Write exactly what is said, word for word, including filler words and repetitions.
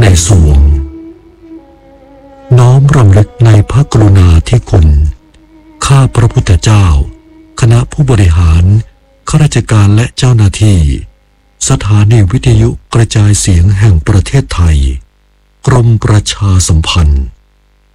ในสวงน้อมรำลึกในพระกรุณาธิคุณข้าพระพุทธเจ้าคณะผู้บริหารข้าราชการและเจ้าหน้าที่สถานีวิทยุกระจายเสียงแห่งประเทศไทยกรมประชาสัมพันธ์